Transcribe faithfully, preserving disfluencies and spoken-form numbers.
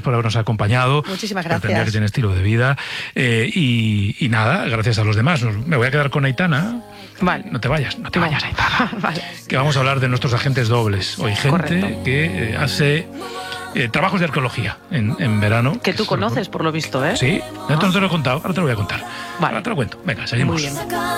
por habernos acompañado. Muchísimas por entender gracias. que tiene estilo de vida. Eh, y, y nada, gracias a los demás. Nos- me voy a quedar con Aitana. Vale. No te vayas, no te No. vayas, Aitana. Vale. Que vamos a hablar de nuestros agentes dobles. Hoy gente Correcto. que eh, hace eh, trabajos de arqueología en, en verano. Que tú es- conoces, por lo visto, ¿eh? Sí, esto no te lo he contado, ahora te lo voy a contar. Vale. Ahora te lo cuento. Venga, seguimos. Muy bien.